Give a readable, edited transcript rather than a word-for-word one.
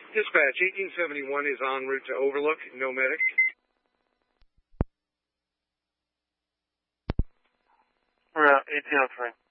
Dispatch, 1871 is en route to Overlook. No medic. We're out, 1803.